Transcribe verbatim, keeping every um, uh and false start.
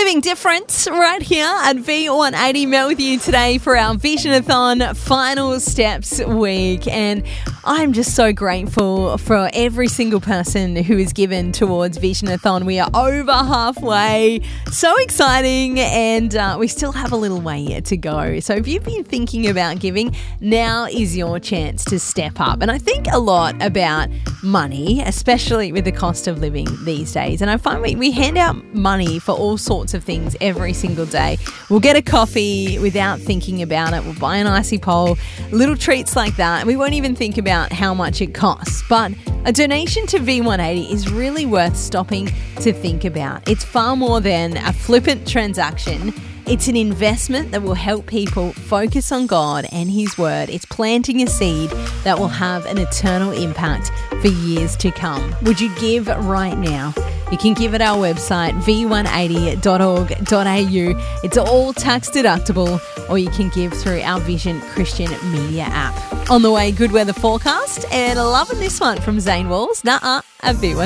Living different right here at V one eighty. Met with you today for our Visionathon final steps week, and I'm just so grateful for every single person who is given towards Visionathon. We are over halfway. So exciting, and uh, we still have a little way yet to go. So if you've been thinking about giving, now is your chance to step up. And I think a lot about money, especially with the cost of living these days. And I find we, we hand out money for all sorts of things every single day. We'll get a coffee without thinking about it. We'll buy an icy pole, little treats like that. And we won't even think about how much it costs. But a donation to V one eighty is really worth stopping to think about. It's far more than a flippant transaction. It's an investment that will help people focus on God and His Word. It's planting a seed that will have an eternal impact for years to come. Would you give right now? You can give at our website, v one eighty dot org dot a u. It's all tax deductible, or you can give through our Vision Christian Media app. On the way, good weather forecast, and loving this one from Zane Walls. Nuh-uh, at V one eighty.